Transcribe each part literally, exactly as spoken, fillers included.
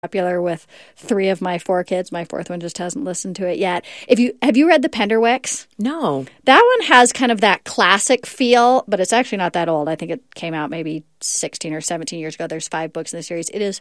popular with three of my four kids. My fourth one just hasn't listened to it yet. If you have you read The Penderwicks? No. That one has kind of that classic feel, but it's actually not that old. I think it came out maybe sixteen or seventeen years ago. There's five books in the series. It is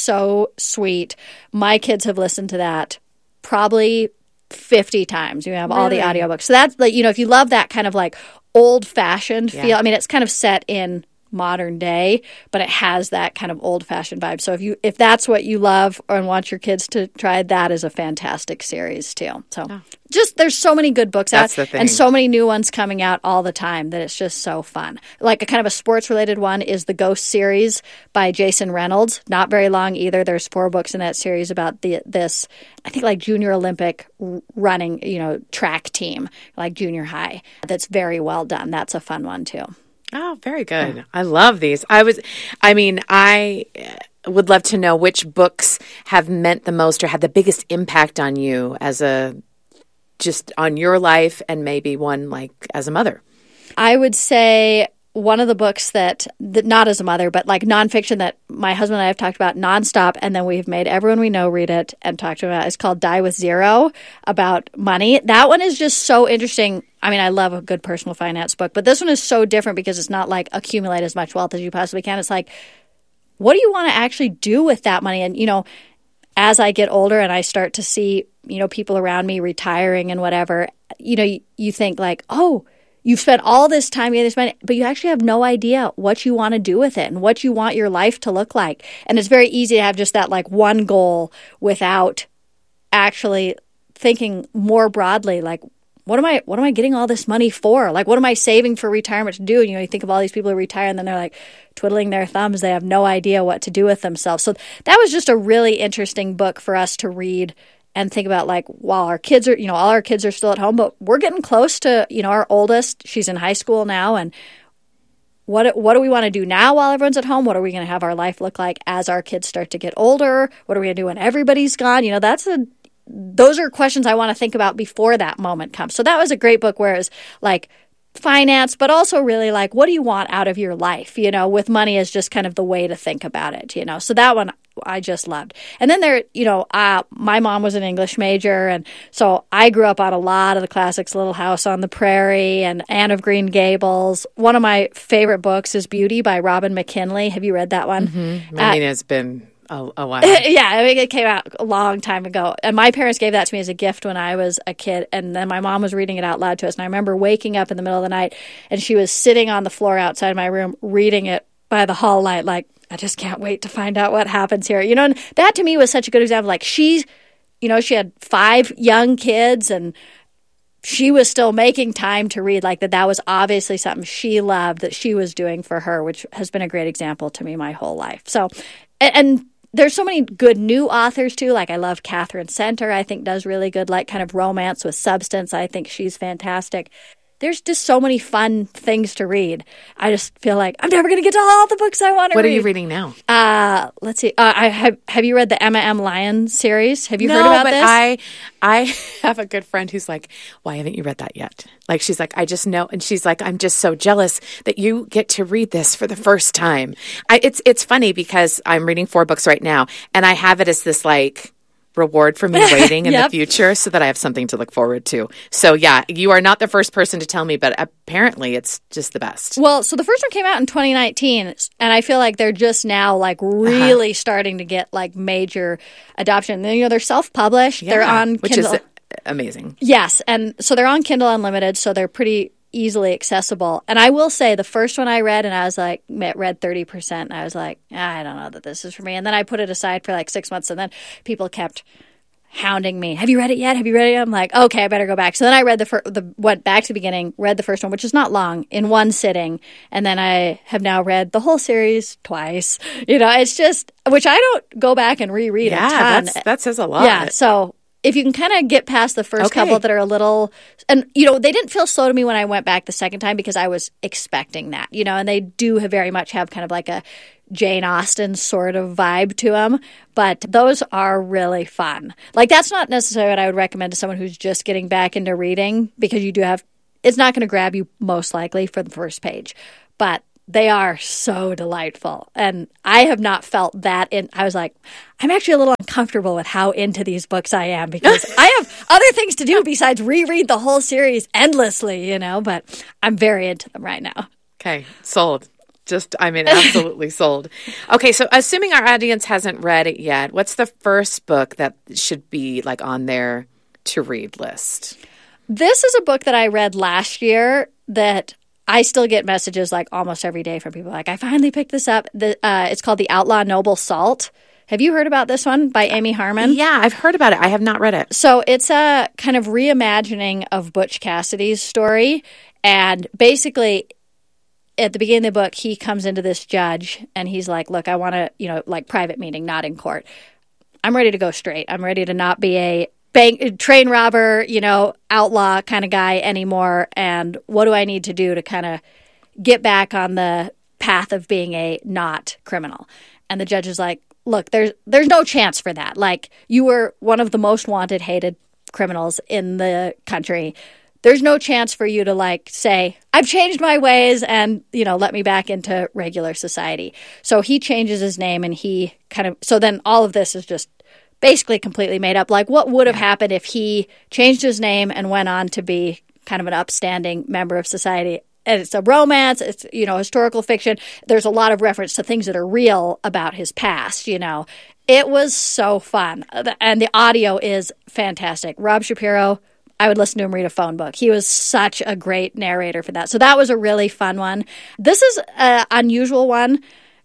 so sweet. My kids have listened to that probably fifty times. You have all the Really? audiobooks. So that's like, you know, if you love that kind of like old-fashioned Yeah. feel. I mean, it's kind of set in modern day, but it has that kind of old-fashioned vibe. So if you if that's what you love and want your kids to try, that is a fantastic series too. So Oh. just there's so many good books That's out the thing. and so many new ones coming out all the time that it's just so fun. Like a kind of a sports-related one is the Ghost series by Jason Reynolds. Not very long either. There's four books in that series about the this I think like junior Olympic r- running, you know, track team, like junior high. That's very well done. That's a fun one too. Oh, very good. I love these. I was, I mean, I uh, would love to know which books have meant the most or had the biggest impact on you as a, just on your life and maybe one like as a mother. I would say one of the books that, that, not as a mother, but like nonfiction that my husband and I have talked about nonstop, and then we've made everyone we know read it and talk to them about, is called Die with Zero, about money. That one is just so interesting. I mean, I love a good personal finance book, but this one is so different because it's not like accumulate as much wealth as you possibly can. It's like, what do you want to actually do with that money? And, you know, as I get older and I start to see, you know, people around me retiring and whatever, you know, you, you think like, oh, you've spent all this time getting this money, but you actually have no idea what you want to do with it and what you want your life to look like. And it's very easy to have just that like one goal without actually thinking more broadly, like, what am I what am I getting all this money for? Like, what am I saving for retirement to do? And, you know, you think of all these people who retire and then they're like twiddling their thumbs. They have no idea what to do with themselves. So that was just a really interesting book for us to read and think about, like, while our kids are, you know, all our kids are still at home, but we're getting close to, you know, our oldest, she's in high school now. And what what do we want to do now while everyone's at home? What are we going to have our life look like as our kids start to get older? What are we going to do when everybody's gone? You know, that's a those are questions I want to think about before that moment comes. So that was a great book where it was like finance, but also really like, what do you want out of your life? You know, with money as just kind of the way to think about it, you know. So that one I just loved. And then there, you know, uh, my mom was an English major. And so I grew up on a lot of the classics, Little House on the Prairie and Anne of Green Gables. One of my favorite books is Beauty by Robin McKinley. Have you read that one? Mm-hmm. I mean, it's been a, a while. Yeah, I mean, it came out a long time ago. And my parents gave that to me as a gift when I was a kid. And then my mom was reading it out loud to us. And I remember waking up in the middle of the night and she was sitting on the floor outside my room reading it by the hall light, like, I just can't wait to find out what happens here. You know, and that to me was such a good example. Like, she's, you know, she had five young kids and she was still making time to read, like that that was obviously something she loved that she was doing for her, which has been a great example to me my whole life. So, and, and there's so many good new authors too. Like, I love Catherine Center, I think does really good, like kind of romance with substance. I think she's fantastic. There's just so many fun things to read. I just feel like I'm never going to get to all the books I want to What read. are you reading now? Uh, let's see. Uh, I have. Have you read the Emma M. Lyon series? Have you no, heard about but this? I, I have a good friend who's like, why haven't you read that yet? Like, she's like, I just know. And she's like, I'm just so jealous that you get to read this for the first time. I, it's, it's funny because I'm reading four books right now and I have it as this like reward for me waiting in Yep. the future so that I have something to look forward to. So yeah, you are not the first person to tell me, but apparently it's just the best. Well, so the first one came out in twenty nineteen, and I feel like they're just now like really uh-huh. starting to get like major adoption. And, you know, they're self-published. Yeah, they're on which Kindle. is amazing. Yes, and so they're on Kindle Unlimited, so they're pretty easily accessible. And I will say the first one I read, and I was like, read thirty percent, and I was like, I don't know that this is for me. And then I put it aside for like six months, and then people kept hounding me. Have you read it yet? Have you read it yet? I'm like, okay, I better go back. So then I read the, fir- the went back to the beginning, read the first one, which is not long, in one sitting. And then I have now read the whole series twice. You know, it's just, which I don't go back and reread yeah, a ton. That's, that says a lot. Yeah, so if you can kind of get past the first Okay. couple that are a little, and, you know, they didn't feel slow to me when I went back the second time because I was expecting that, you know, and they do have very much have kind of like a Jane Austen sort of vibe to them, but those are really fun. Like, that's not necessarily what I would recommend to someone who's just getting back into reading because you do have, it's not going to grab you most likely for the first page, but They are so delightful. And I have not felt that in, I was like, I'm actually a little uncomfortable with how into these books I am because I have other things to do besides reread the whole series endlessly, you know, but I'm very into them right now. Okay, sold. Just, I mean, absolutely sold. Okay, so assuming our audience hasn't read it yet, what's the first book that should be like on their to read list? This is a book that I read last year that I still get messages like almost every day from people like, I finally picked this up. The, uh, it's called The Outlaw Noble Salt. Have you heard about this one by Amy Harmon? Yeah, I've heard about it. I have not read it. So it's a kind of reimagining of Butch Cassidy's story. And basically, at the beginning of the book, he comes into this judge and he's like, look, I want to, you know, like private meeting, not in court. I'm ready to go straight. I'm ready to not be a bank, train robber, you know, outlaw kind of guy anymore. And what do I need to do to kind of get back on the path of being a not criminal? And the judge is like, look, there's there's no chance for that. Like, you were one of the most wanted, hated criminals in the country. There's no chance for you to like say, I've changed my ways and, you know, let me back into regular society. So he changes his name and he kind of, so then all of this is just basically completely made up. Like, what would have yeah. happened if he changed his name and went on to be kind of an upstanding member of society? And it's a romance. It's, you know, historical fiction. There's a lot of reference to things that are real about his past, you know. It was so fun. And the audio is fantastic. Rob Shapiro, I would listen to him read a phone book. He was such a great narrator for that. So that was a really fun one. This is an unusual one.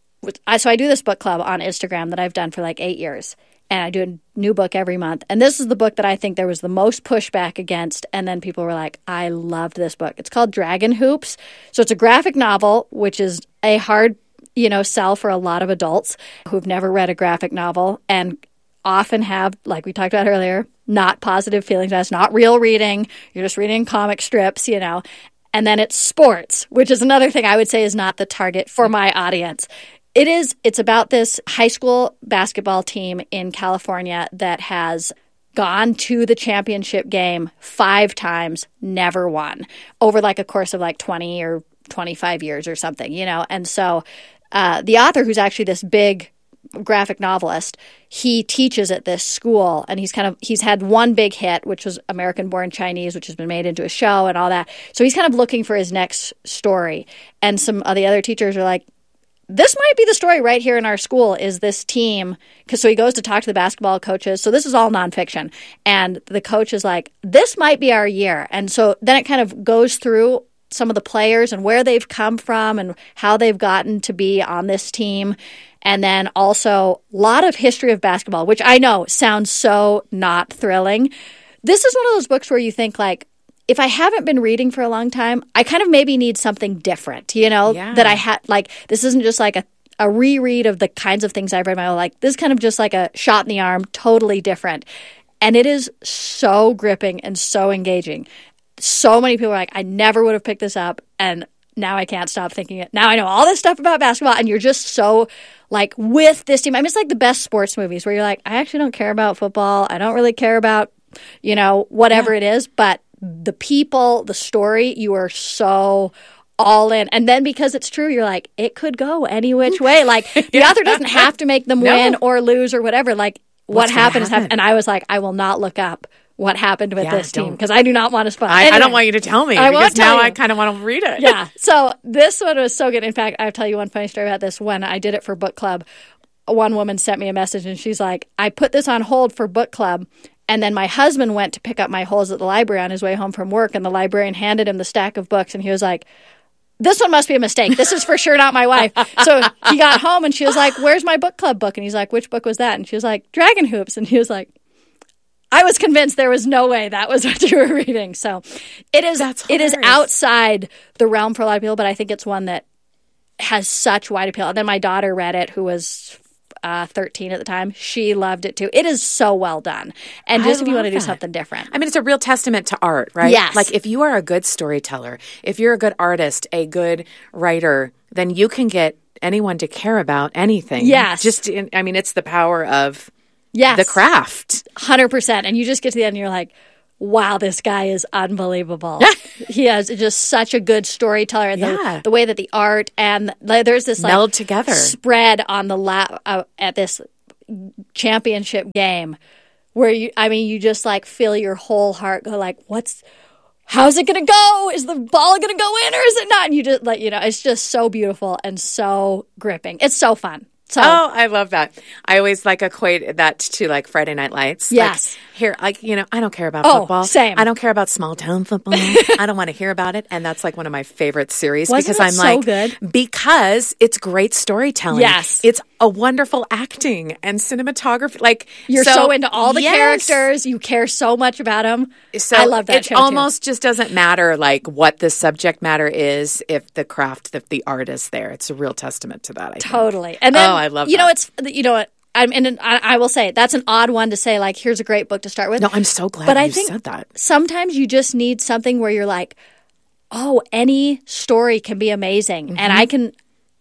So I do this book club on Instagram that I've done for like eight years. And I do a new book every month. And this is the book that I think there was the most pushback against. And then people were like, I loved this book. It's called Dragon Hoops. So it's a graphic novel, which is a hard, you know, sell for a lot of adults who've never read a graphic novel and often have, like we talked about earlier, not positive feelings. That's not real reading. You're just reading comic strips, you know. And then it's sports, which is another thing I would say is not the target for my audience. It is, it's about this high school basketball team in California that has gone to the championship game five times, never won, over like a course of like twenty or twenty-five years or something, you know? And so uh, the author, who's actually this big graphic novelist, he teaches at this school and he's kind of, he's had one big hit, which was American Born Chinese, which has been made into a show and all that. So he's kind of looking for his next story. And some of the other teachers are like, this might be the story right here in our school is this team. Because so he goes to talk to the basketball coaches. So this is all nonfiction. And the coach is like, this might be our year. And so then it kind of goes through some of the players and where they've come from and how they've gotten to be on this team. And then also a lot of history of basketball, which I know sounds so not thrilling. This is one of those books where you think like, if I haven't been reading for a long time, I kind of maybe need something different, you know, yeah. that I had like, this isn't just like a, a reread of the kinds of things I've read in my life. Like this is kind of just like a shot in the arm, totally different. And it is so gripping and so engaging. So many people are like, I never would have picked this up. And now I can't stop thinking it. Now I know all this stuff about basketball. And you're just so like with this team. I mean, it's like the best sports movies where you're like, I actually don't care about football. I don't really care about, you know, whatever yeah. it is. But the people, the story, you are so all in. And then because it's true, you're like, it could go any which way. Like the yeah. author doesn't have to make them no. win or lose or whatever. Like what happens happen? And I was like, I will not look up what happened with yeah, this team because I do not want to spoil. I, anyway, I don't want you to tell me I because won't tell now you. I kind of want to read it. Yeah. So this one was so good. In fact, I'll tell you one funny story about this. When I did it for book club, one woman sent me a message and she's like, I put this on hold for book club. And then my husband went to pick up my holes at the library on his way home from work, and the librarian handed him the stack of books, and he was like, this one must be a mistake. This is for sure not my wife. So he got home, and she was like, where's my book club book? And he's like, which book was that? And she was like, Dragon Hoops. And he was like, I was convinced there was no way that was what you were reading. So it is, it is outside the realm for a lot of people, but I think it's one that has such wide appeal. And then my daughter read it, who was Uh, thirteen at the time. She loved it too. It is so well done. And just I if you want to do something different. I mean, it's a real testament to art, right? Yes. Like if you are a good storyteller, if you're a good artist, a good writer, then you can get anyone to care about anything. Yes. Just, in, I mean, it's the power of yes. the craft. one hundred percent. And you just get to the end and you're like, wow, this guy is unbelievable. He is just such a good storyteller. And Yeah. the, the way that the art and like, there's this like Meld together. spread on the lap uh, at this championship game where you, I mean, you just like feel your whole heart go like, what's, how's it going to go? Is the ball going to go in or is it not? And you just like, you know, it's just so beautiful and so gripping. It's so fun. So, Oh, I love that. I always like equate that to like Friday Night Lights. Yes. Like, here, like, you know, I don't care about Oh, football. same. I don't care about small town football. I don't want to hear about it. And that's like one of my favorite series Wasn't because it I'm so like, good? because it's great storytelling. Yes. It's a wonderful acting and cinematography. Like, you're so, into all the yes. characters. You care so much about them. So I love that it show too. almost just doesn't matter like what the subject matter is if the craft, if the art is there. It's a real testament to that, I think. Totally. And then, Oh, I love you know, that. it's, you know what, I'm, and I, I will say that's an odd one to say, like, here's a great book to start with. No, I'm so glad But I you think said that. sometimes you just need something where you're like, oh, any story can be amazing. Mm-hmm. And I can,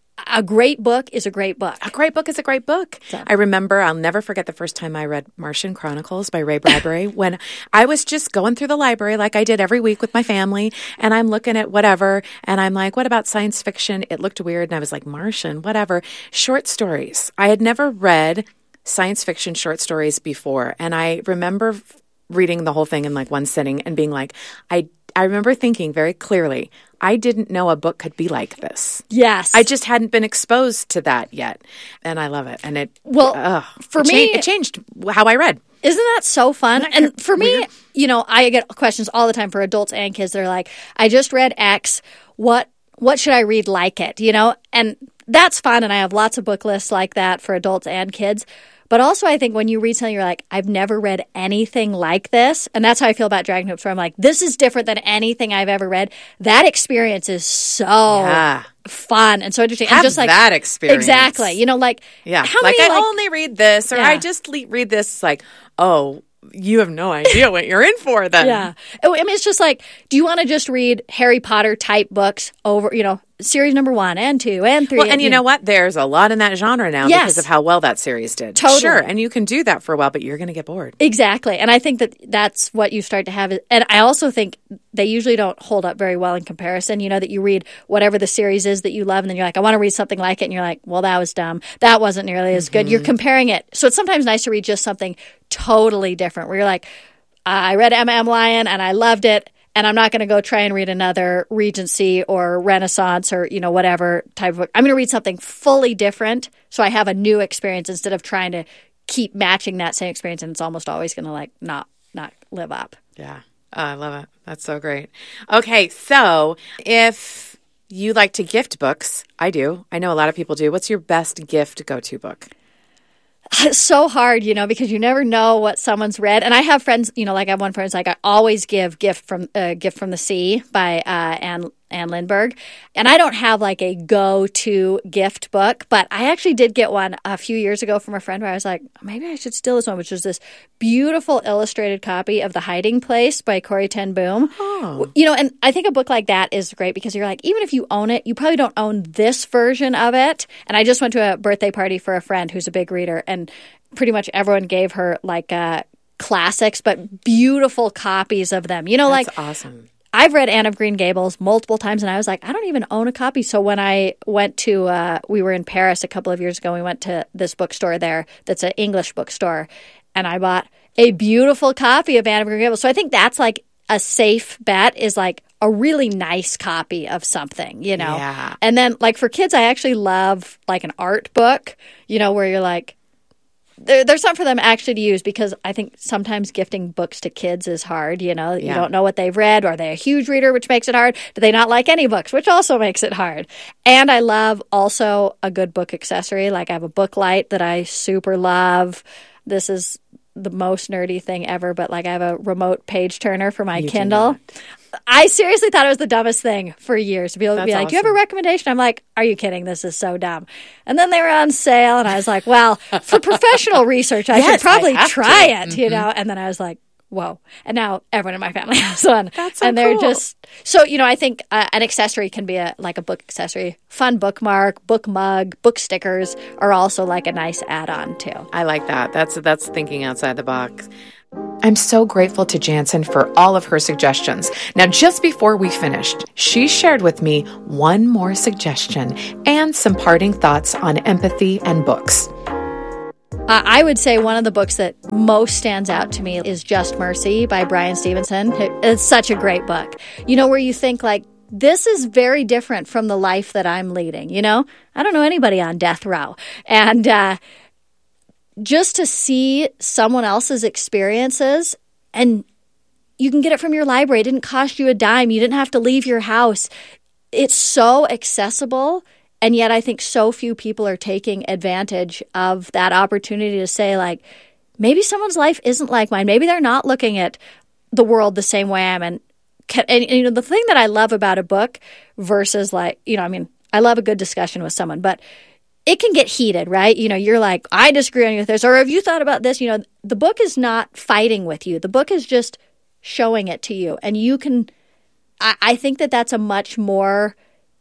a great book is a great book. A great book is a great book. I remember, I'll never forget the first time I read Martian Chronicles by Ray Bradbury when I was just going through the library like I did every week with my family, and I'm looking at whatever, and I'm like, what about science fiction? It looked weird, and I was like, Martian, whatever. Short stories. I had never read science fiction short stories before, and I remember reading the whole thing in like one sitting and being like, I, I remember thinking very clearly, I didn't know a book could be like this. Yes. I just hadn't been exposed to that yet. And I love it. And it, Well, ugh, for it cha- me- it changed how I read. Isn't that so fun? And for me, you know, I get questions all the time for adults and kids. They're like, I just read X. What what should I read like it? You know, and that's fun. And I have lots of book lists like that for adults and kids. But also, I think when you read something, you're like, I've never read anything like this. And that's how I feel about Dragon Hoops, where I'm like, this is different than anything I've ever read. That experience is so Yeah. fun and so interesting. Have and just like that experience. Exactly. You know, like, Yeah. how like many, I like, only read this or Yeah. I just le- read this. It's like, oh, you have no idea what you're in for then. Yeah. I mean, it's just like, do you want to just read Harry Potter type books over, you know, series number one and two and three? Well, and you know what? There's a lot in that genre now Yes. because of how well that series did. Totally. Sure. And you can do that for a while, but you're going to get bored. Exactly. And I think that that's what you start to have. And I also think they usually don't hold up very well in comparison. You know, that you read whatever the series is that you love, and then you're like, I want to read something like it. And you're like, well, that was dumb. That wasn't nearly as good. You're comparing it. So it's sometimes nice to read just something totally different where you're like, I read Emma M. Lyon and I loved it. And I'm not going to go try and read another Regency or Renaissance or, you know, whatever type of book. I'm going to read something fully different so I have a new experience instead of trying to keep matching that same experience, and it's almost always going to like not not live up. Yeah. Oh, I love it. That's so great. Okay. So if you like to gift books, I do. I know a lot of people do. What's your best gift go-to book? It's so hard, you know, because you never know what someone's read. And I have friends, you know, like I have one friend who's like, I always give gift from uh, Gift from the Sea by uh, Anne Anne Lindbergh. And I don't have like a go-to gift book, but I actually did get one a few years ago from a friend where I was like, maybe I should steal this one, which was this beautiful illustrated copy of The Hiding Place by Corrie ten Boom. Oh. You know, and I think a book like that is great because you're like, even if you own it, you probably don't own this version of it. And I just went to a birthday party for a friend who's a big reader, and pretty much everyone gave her like uh, classics, but beautiful copies of them. You know, That's like awesome. I've read Anne of Green Gables multiple times, and I was like, I don't even own a copy. So when I went to, uh, we were in Paris a couple of years ago, we went to this bookstore there that's an English bookstore, and I bought a beautiful copy of Anne of Green Gables. So I think that's like a safe bet, is like a really nice copy of something, you know? Yeah. And then like for kids, I actually love like an art book, you know, where you're like, There, there's something for them actually to use, because I think sometimes gifting books to kids is hard. You know, you Yeah. don't know what they've read. Are they a huge reader, which makes it hard? Do they not like any books, which also makes it hard? And I love also a good book accessory. Like I have a book light that I super love. This is the most nerdy thing ever, but like I have a remote page turner for my You do Kindle. not. I seriously thought it was the dumbest thing for years to be able to be That's like, do you have a awesome. recommendation? I'm like, are you kidding? This is so dumb. And then they were on sale, and I was like, well, for professional research, I Yes, should probably I have try to. it, you know? And then I was like, whoa. And now everyone in my family has one. That's so And they're cool. just, so, you know, I think uh, an accessory can be a like a book accessory. Fun bookmark, book mug, book stickers are also like a nice add-on too. I like that. That's that's thinking outside the box. I'm so grateful to Jansen for all of her suggestions. Now, just before we finished, she shared with me one more suggestion and some parting thoughts on empathy and books. Uh, I would say one of the books that most stands out to me is Just Mercy by Brian Stevenson. It's such a great book. You know, where you think like, this is very different from the life that I'm leading. You know, I don't know anybody on death row. And uh, just to see someone else's experiences, and you can get it from your library. It didn't cost you a dime. You didn't have to leave your house. It's so accessible. And yet I think so few people are taking advantage of that opportunity to say, like, maybe someone's life isn't like mine. Maybe they're not looking at the world the same way I am. And, and, and you know, the thing that I love about a book versus like, you know, I mean, I love a good discussion with someone, but it can get heated, right? You know, you're like, I disagree on you with this, or have you thought about this? You know, the book is not fighting with you. The book is just showing it to you. And you can, I, I think that that's a much more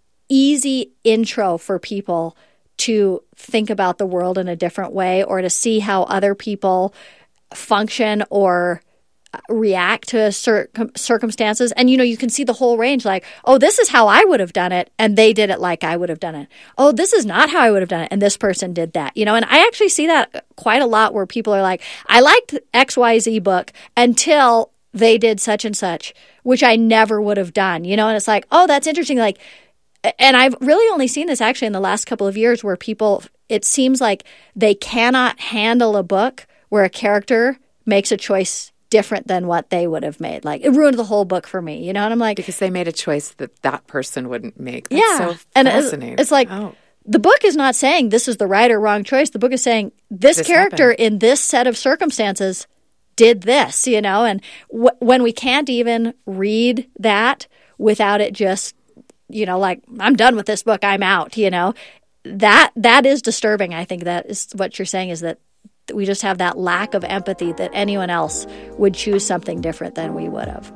easy intro for people to think about the world in a different way, or to see how other people function or react to circum- circumstances. And, you know, you can see the whole range, like, oh, this is how I would have done it, and they did it like I would have done it. Oh, this is not how I would have done it, and this person did that. You know, and I actually see that quite a lot where people are like, I liked X Y Z book until they did such and such, which I never would have done. You know, and it's like, oh, that's interesting. Like, and I've really only seen this actually in the last couple of years where people, it seems like they cannot handle a book where a character makes a choice different than what they would have made. Like, it ruined the whole book for me, you know? And I'm like, because they made a choice that that person wouldn't make. That's yeah. so and fascinating. It's, it's like, oh. The book is not saying this is the right or wrong choice. The book is saying this, this character happened. In this set of circumstances did this, you know? And w- when we can't even read that without it just, you know, like, I'm done with this book, I'm out, you know, that that is disturbing. I think that is what you're saying, is that we just have that lack of empathy that anyone else would choose something different than we would have.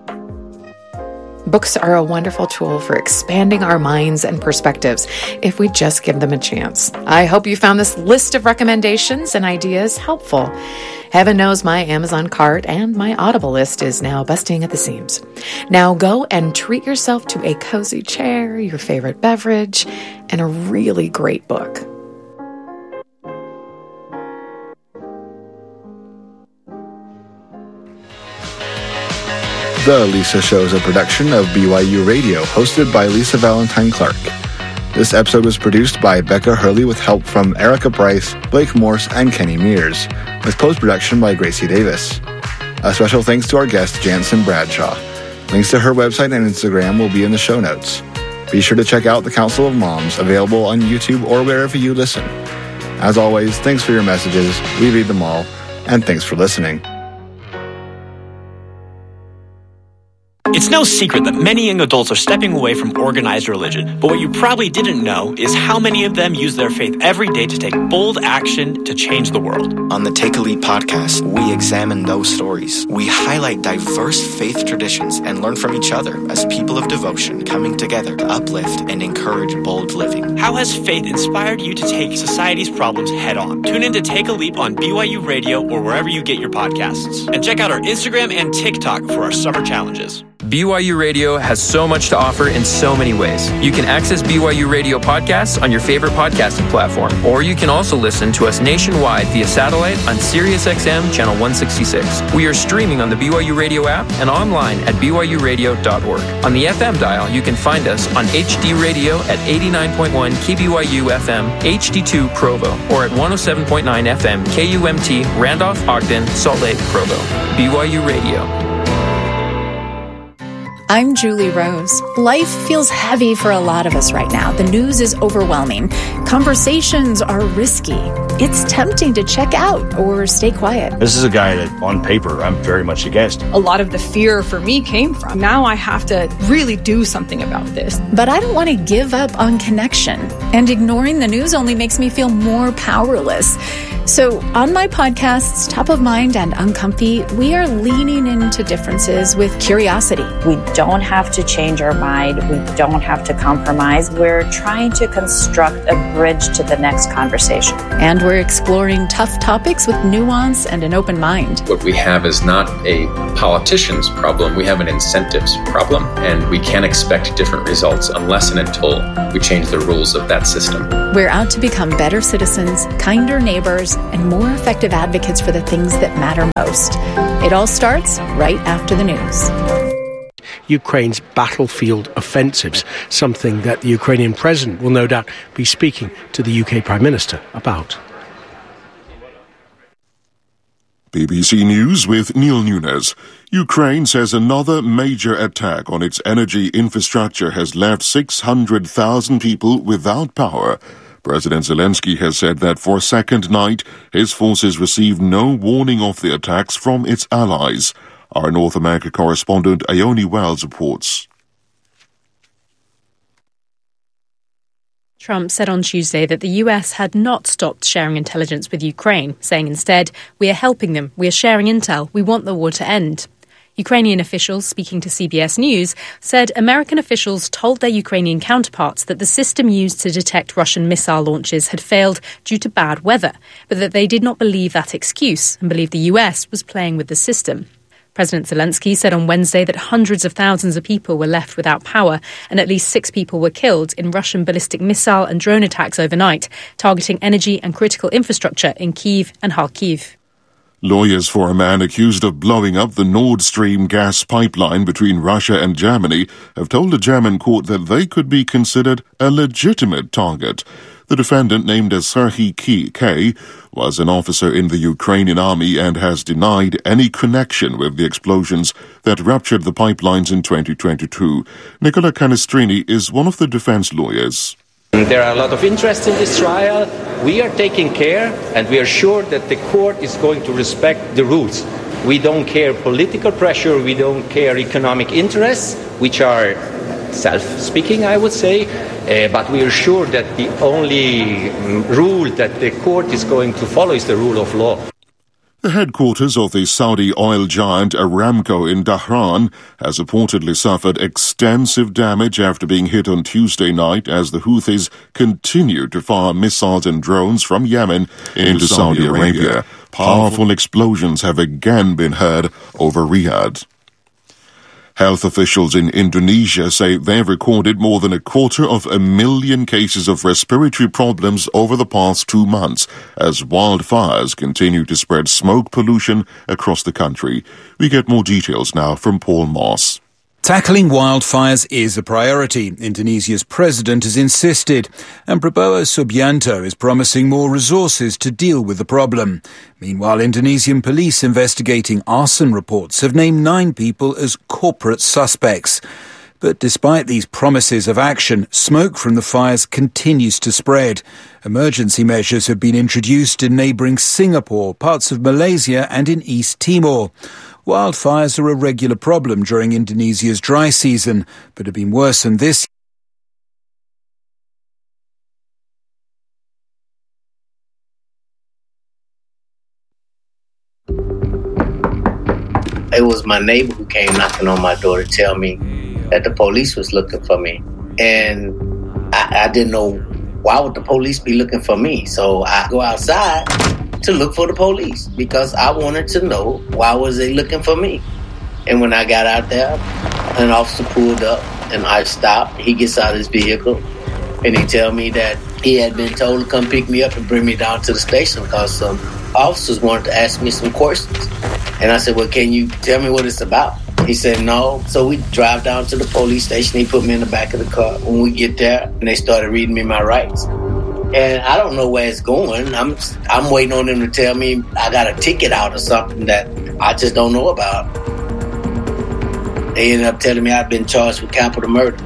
Books are a wonderful tool for expanding our minds and perspectives if we just give them a chance. I hope you found this list of recommendations and ideas helpful. Heaven knows my Amazon cart and my Audible list is now busting at the seams. Now go and treat yourself to a cozy chair, your favorite beverage, and a really great book. The Lisa Show is a production of B Y U Radio, hosted by Lisa Valentine Clark. This episode was produced by Becca Hurley with help from Erica Price, Blake Morse, and Kenny Mears, with post-production by Gracie Davis. A special thanks to our guest, Jansen Bradshaw. Links to her website and Instagram will be in the show notes. Be sure to check out the Council of Moms, available on YouTube or wherever you listen. As always, thanks for your messages. We read them all, and thanks for listening. It's no secret that many young adults are stepping away from organized religion, but what you probably didn't know is how many of them use their faith every day to take bold action to change the world. On the Take a Leap podcast, we examine those stories. We highlight diverse faith traditions and learn from each other as people of devotion coming together to uplift and encourage bold living. How has faith inspired you to take society's problems head on? Tune in to Take a Leap on B Y U Radio or wherever you get your podcasts. And check out our Instagram and TikTok for our summer challenges. B Y U Radio has so much to offer in so many ways. You can access B Y U Radio podcasts on your favorite podcasting platform, or you can also listen to us nationwide via satellite on Sirius X M channel one sixty-six. We are streaming on the B Y U Radio app and online at b y u radio dot org. On the F M dial, you can find us on H D Radio at eighty-nine point one K B Y U F M H D two Provo, or at one oh seven point nine F M K U M T Randolph, Ogden, Salt Lake, Provo. B Y U Radio. I'm Julie Rose. Life feels heavy for a lot of us right now. The news is overwhelming. Conversations are risky. It's tempting to check out or stay quiet. This is a guy that, on paper, I'm very much against. A lot of the fear for me came from, now I have to really do something about this. But I don't want to give up on connection. And ignoring the news only makes me feel more powerless. So on my podcasts, Top of Mind and Uncomfy, we are leaning into differences with curiosity. We don't have to change our mind. We don't have to compromise. We're trying to construct a bridge to the next conversation. And we're exploring tough topics with nuance and an open mind. What we have is not a politician's problem. We have an incentives problem, and we can't expect different results unless and until we change the rules of that system. We're out to become better citizens, kinder neighbors, and more effective advocates for the things that matter most. It all starts right after the news. Ukraine's battlefield offensives, something that the Ukrainian president will no doubt be speaking to the U K Prime Minister about. B B C News with Neil Nunes. Ukraine says another major attack on its energy infrastructure has left six hundred thousand people without power. President Zelensky has said that for a second night, his forces received no warning of the attacks from its allies. Our North America correspondent Ione Wells reports. Trump said on Tuesday that the U S had not stopped sharing intelligence with Ukraine, saying instead, "We are helping them, we are sharing intel, we want the war to end." Ukrainian officials speaking to C B S News said American officials told their Ukrainian counterparts that the system used to detect Russian missile launches had failed due to bad weather, but that they did not believe that excuse and believed the U S was playing with the system. President Zelensky said on Wednesday that hundreds of thousands of people were left without power and at least six people were killed in Russian ballistic missile and drone attacks overnight, targeting energy and critical infrastructure in Kyiv and Kharkiv. Lawyers for a man accused of blowing up the Nord Stream gas pipeline between Russia and Germany have told a German court that they could be considered a legitimate target. The defendant, named as Serhiy K., was an officer in the Ukrainian army and has denied any connection with the explosions that ruptured the pipelines in twenty twenty-two. Nicola Canestrini is one of the defense lawyers. There are a lot of interest in this trial. We are taking care, and we are sure that the court is going to respect the rules. We don't care political pressure, we don't care economic interests, which are self-speaking, I would say, uh, but we are sure that the only um, rule that the court is going to follow is the rule of law. The headquarters of the Saudi oil giant Aramco in Dhahran has reportedly suffered extensive damage after being hit on Tuesday night as the Houthis continue to fire missiles and drones from Yemen into Saudi Arabia. Powerful explosions have again been heard over Riyadh. Health officials in Indonesia say they've recorded more than a quarter of a million cases of respiratory problems over the past two months as wildfires continue to spread smoke pollution across the country. We get more details now from Paul Moss. Tackling wildfires is a priority, Indonesia's president has insisted, and Prabowo Subianto is promising more resources to deal with the problem. Meanwhile, Indonesian police investigating arson reports have named nine people as corporate suspects. But despite these promises of action, smoke from the fires continues to spread. Emergency measures have been introduced in neighbouring Singapore, parts of Malaysia and in East Timor. Wildfires are a regular problem during Indonesia's dry season, but have been worsened this year. It was my neighbor who came knocking on my door to tell me that the police was looking for me. And I, I didn't know, why would the police be looking for me? So I go outside to look for the police because I wanted to know why was they looking for me. And when I got out there, an officer pulled up and I stopped. He gets out of his vehicle and he tell me that he had been told to come pick me up and bring me down to the station because some officers wanted to ask me some questions. And I said, well, can you tell me what it's about? He said, no. So we drive down to the police station. He put me in the back of the car. When we get there, and they started reading me my rights. And I don't know where it's going. I'm I'm waiting on them to tell me I got a ticket out or something that I just don't know about. They ended up telling me I've been charged with capital murder.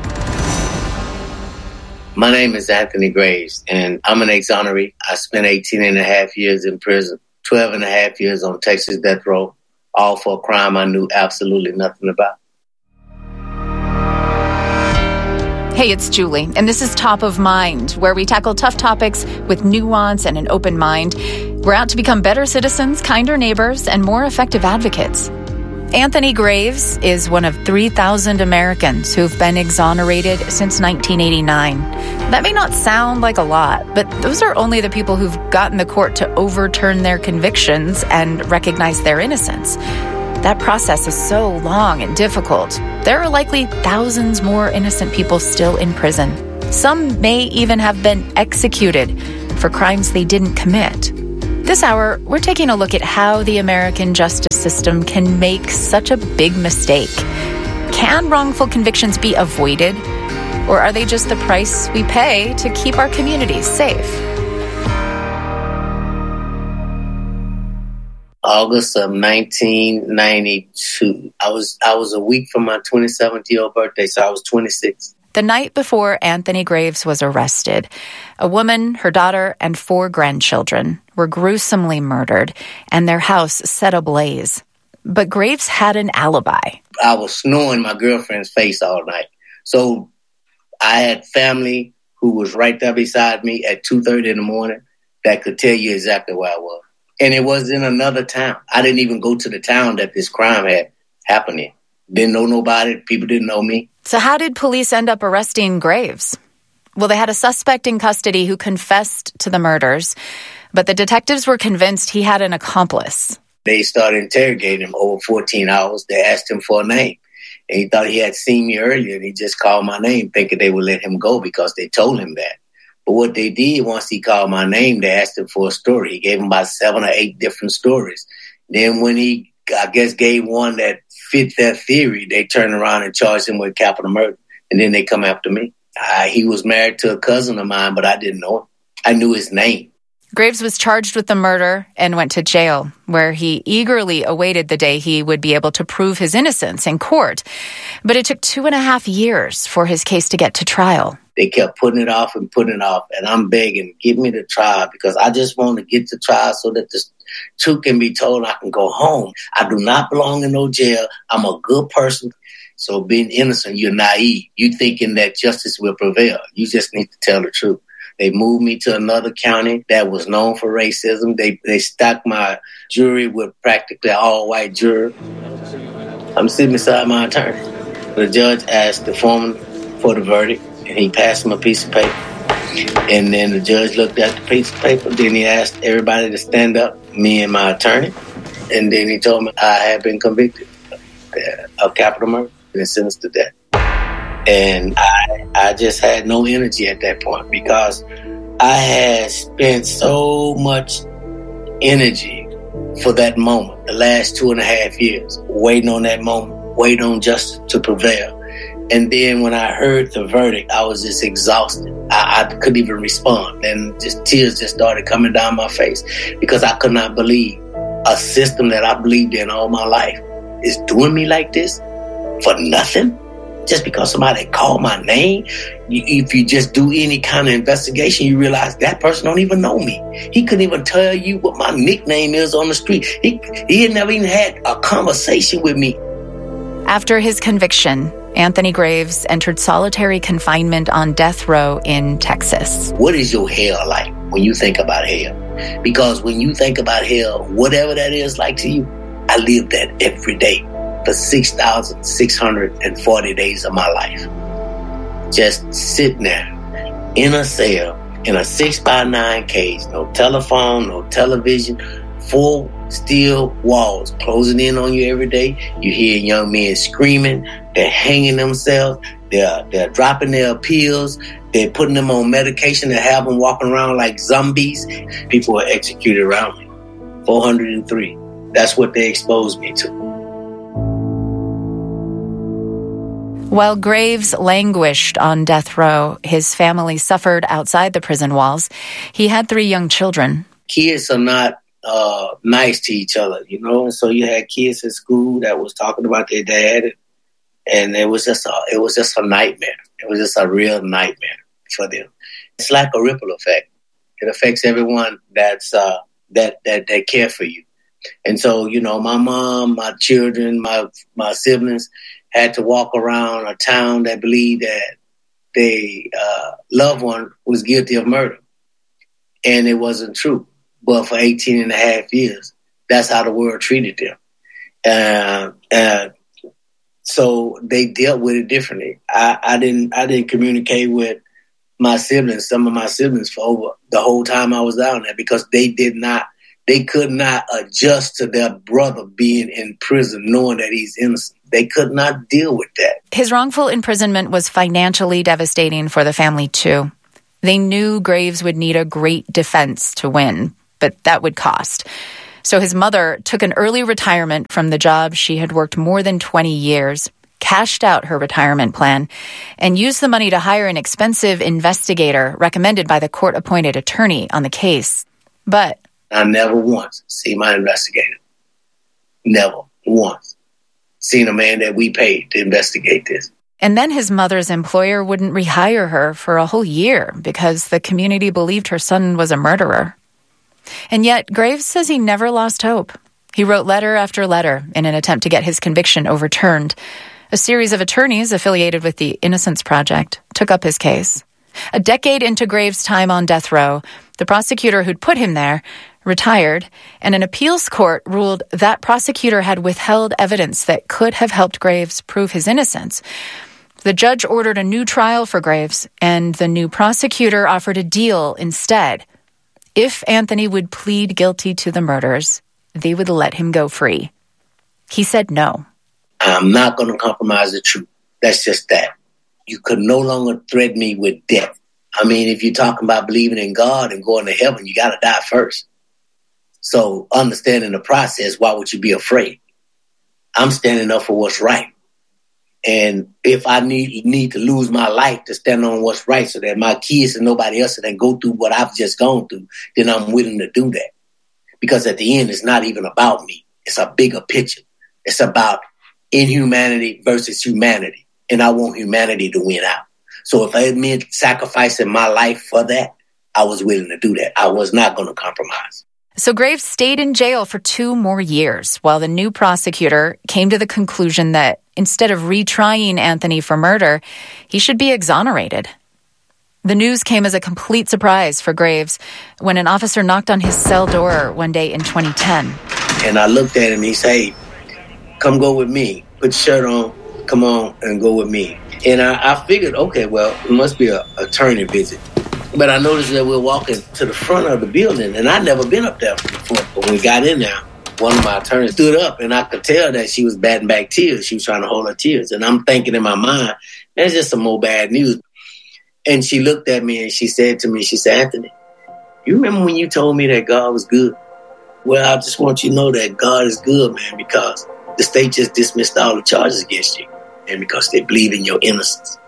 My name is Anthony Graves, and I'm an exoneree. I spent eighteen and a half years in prison, twelve and a half years on Texas death row, all for a crime I knew absolutely nothing about. Hey, it's Julie, and this is Top of Mind, where we tackle tough topics with nuance and an open mind. We're out to become better citizens, kinder neighbors, and more effective advocates. Anthony Graves is one of three thousand Americans who've been exonerated since nineteen eighty-nine. That may not sound like a lot, but those are only the people who've gotten the court to overturn their convictions and recognize their innocence. That process is so long and difficult. There are likely thousands more innocent people still in prison. Some may even have been executed for crimes they didn't commit. This hour, we're taking a look at how the American justice system can make such a big mistake. Can wrongful convictions be avoided, or are they just the price we pay to keep our communities safe? August of nineteen ninety-two. I was I was a week from my twenty-seventh year old birthday, so I was twenty-six. The night before Anthony Graves was arrested, a woman, her daughter, and four grandchildren were gruesomely murdered and their house set ablaze. But Graves had an alibi. I was snoring my girlfriend's face all night. So I had family who was right there beside me at two thirty in the morning that could tell you exactly where I was. And it was in another town. I didn't even go to the town that this crime had happened in. Didn't know nobody. People didn't know me. So how did police end up arresting Graves? Well, they had a suspect in custody who confessed to the murders, but the detectives were convinced he had an accomplice. They started interrogating him over fourteen hours. They asked him for a name. And he thought he had seen me earlier, and he just called my name, thinking they would let him go because they told him that. But what they did, once he called my name, they asked him for a story. He gave him about seven or eight different stories. Then when he, I guess, gave one that fit their theory, they turned around and charged him with capital murder. And then they come after me. Uh, he was married to a cousin of mine, but I didn't know him. I knew his name. Graves was charged with the murder and went to jail, where he eagerly awaited the day he would be able to prove his innocence in court. But it took two and a half years for his case to get to trial. They kept putting it off and putting it off, and I'm begging, give me the trial, because I just want to get the trial so that the truth can be told and I can go home. I do not belong in no jail. I'm a good person. So being innocent, you're naive. You thinking that justice will prevail. You just need to tell the truth. They moved me to another county that was known for racism. They they stacked my jury with practically all-white jury. I'm sitting beside my attorney. The judge asked the foreman for the verdict, and he passed him a piece of paper. And then the judge looked at the piece of paper. Then he asked everybody to stand up, me and my attorney. And then he told me I had been convicted of capital murder and sentenced to death. And I, I just had no energy at that point because I had spent so much energy for that moment, the last two and a half years, waiting on that moment, waiting on justice to prevail. And then when I heard the verdict, I was just exhausted. I, I couldn't even respond. And just tears just started coming down my face because I could not believe a system that I believed in all my life is doing me like this for nothing. Just because somebody called my name, you, if you just do any kind of investigation, you realize that person don't even know me. He couldn't even tell you what my nickname is on the street. He, he had never even had a conversation with me. After his conviction, Anthony Graves entered solitary confinement on death row in Texas. What is your hell like when you think about hell? Because when you think about hell, whatever that is like to you, I live that every day. For six thousand six hundred forty days of my life. Just sitting there in a cell, in a six by nine cage, no telephone, no television, four steel walls closing in on you every day. You hear young men screaming, they're hanging themselves, they're, they're dropping their pills, they're putting them on medication and have them walking around like zombies. People were executed around me. four hundred three. That's what they exposed me to. While Graves languished on death row, his family suffered outside the prison walls. He had three young children. Kids are not uh, nice to each other, you know, and so you had kids at school that was talking about their dad, and it was just a, it was just a nightmare. It was just a real nightmare for them. It's like a ripple effect. It affects everyone that's uh, that that that care for you, and so you know, my mom, my children, my my siblings had to walk around a town that believed that their uh, loved one was guilty of murder. And it wasn't true. But for eighteen and a half years, that's how the world treated them. Uh, uh, so they dealt with it differently. I, I didn't I didn't communicate with my siblings, some of my siblings, for over the whole time I was down there, because they did not, they could not adjust to their brother being in prison, knowing that he's innocent. They could not deal with that. His wrongful imprisonment was financially devastating for the family, too. They knew Graves would need a great defense to win, but that would cost. So his mother took an early retirement from the job she had worked more than twenty years, cashed out her retirement plan, and used the money to hire an expensive investigator recommended by the court-appointed attorney on the case. But I never once seen my investigator. Never once seen a man that we paid to investigate this. And then his mother's employer wouldn't rehire her for a whole year because the community believed her son was a murderer. And yet, Graves says he never lost hope. He wrote letter after letter in an attempt to get his conviction overturned. A series of attorneys affiliated with the Innocence Project took up his case. A decade into Graves' time on death row, the prosecutor who'd put him there retired, and an appeals court ruled that prosecutor had withheld evidence that could have helped Graves prove his innocence. The judge ordered a new trial for Graves, and the new prosecutor offered a deal instead. If Anthony would plead guilty to the murders, they would let him go free. He said no. I'm not going to compromise the truth. That's just that. You could no longer threaten me with death. I mean, if you're talking about believing in God and going to heaven, you got to die first. So understanding the process, why would you be afraid? I'm standing up for what's right. And if I need need to lose my life to stand on what's right so that my kids and nobody else can go through what I've just gone through, then I'm willing to do that. Because at the end, it's not even about me. It's a bigger picture. It's about inhumanity versus humanity. And I want humanity to win out. So if it meant sacrificing my life for that, I was willing to do that. I was not going to compromise. So Graves stayed in jail for two more years while the new prosecutor came to the conclusion that instead of retrying Anthony for murder, he should be exonerated. The news came as a complete surprise for Graves when an officer knocked on his cell door one day in twenty ten. And I looked at him and he said, come go with me. Put your shirt on, come on and go with me. And I, I figured, okay, well, it must be an attorney visit. But I noticed that we're walking to the front of the building, and I'd never been up there before. But when we got in there, one of my attorneys stood up, and I could tell that she was batting back tears. She was trying to hold her tears. And I'm thinking in my mind, that's just some more bad news. And she looked at me, and she said to me, she said, Anthony, you remember when you told me that God was good? Well, I just want you to know that God is good, man, because the state just dismissed all the charges against you, and because they believe in your innocence.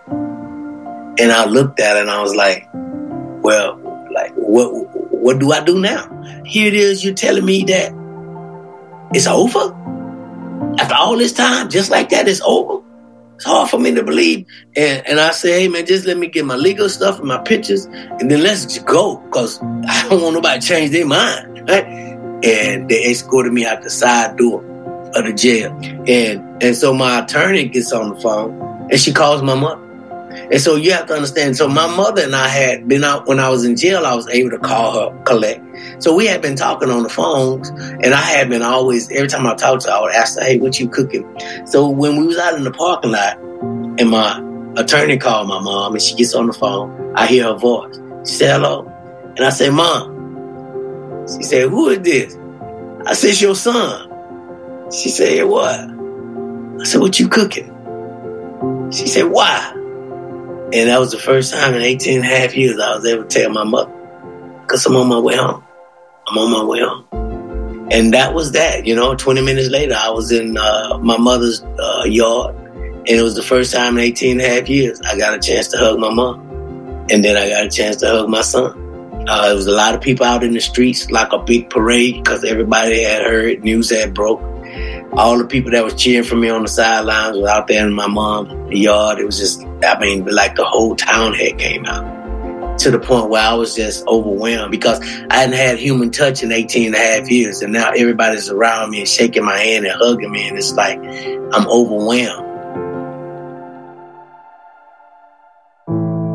And I looked at her, and I was like, well, like, what what do I do now? Here it is, you're telling me that it's over? After all this time, just like that, it's over? It's hard for me to believe. And and I say, hey, man, just let me get my legal stuff and my pictures, and then let's just go, because I don't want nobody to change their mind, right? And they escorted me out the side door of the jail. And, and so my attorney gets on the phone, and she calls my mother. And so you have to understand, so my mother and I had been out, when I was in jail, I was able to call her, collect. So we had been talking on the phones, and I had been always, every time I talked to her, I would ask her, hey, what you cooking? So when we was out in the parking lot, and my attorney called my mom, and she gets on the phone, I hear her voice. She said, hello. And I said, Mom. She said, who is this? I said, it's your son. She said, what? I said, what you cooking? She said, why? And that was the first time in eighteen and a half years I was able to tell my mother, because I'm on my way home. I'm on my way home. And that was that, you know, twenty minutes later, I was in uh, my mother's uh, yard. And it was the first time in eighteen and a half years I got a chance to hug my mom. And then I got a chance to hug my son. Uh, there was a lot of people out in the streets, like a big parade, because everybody had heard, news had broke. All the people that was cheering for me on the sidelines was out there in my mom's yard. It was just, I mean, like the whole town had came out, to the point where I was just overwhelmed because I hadn't had human touch in eighteen and a half years. And now everybody's around me and shaking my hand and hugging me. And it's like, I'm overwhelmed.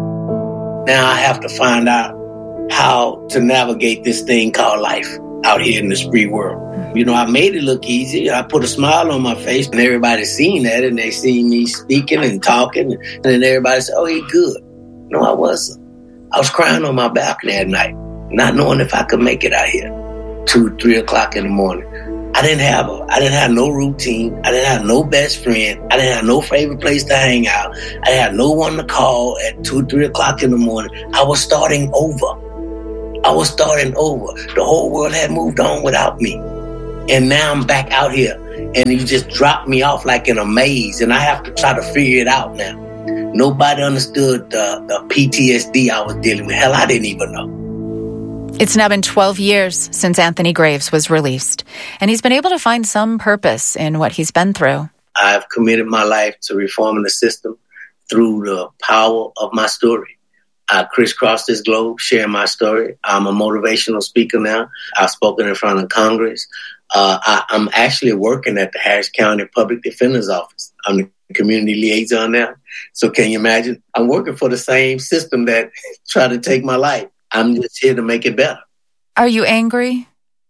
Now I have to find out how to navigate this thing called life out here in this free world. You know, I made it look easy. I put a smile on my face, and everybody's seen that, and they see me speaking and talking, and then everybody said, oh, he good. No, I wasn't. I was crying on my balcony at night, not knowing if I could make it out here. Two, three o'clock in the morning. I didn't have a, I didn't have no routine. I didn't have no best friend. I didn't have no favorite place to hang out. I didn't have no one to call at two, three o'clock in the morning. I was starting over. I was starting over. The whole world had moved on without me. And now I'm back out here. And you just dropped me off like in a maze. And I have to try to figure it out now. Nobody understood the, the P T S D I was dealing with. Hell, I didn't even know. It's now been twelve years since Anthony Graves was released, and he's been able to find some purpose in what he's been through. I've committed my life to reforming the system through the power of my story. I crisscross this globe, sharing my story. I'm a motivational speaker now. I've spoken in front of Congress. Uh, I, I'm actually working at the Harris County Public Defender's Office. I'm the community liaison now. So can you imagine? I'm working for the same system that tried to take my life. I'm just here to make it better. Are you angry?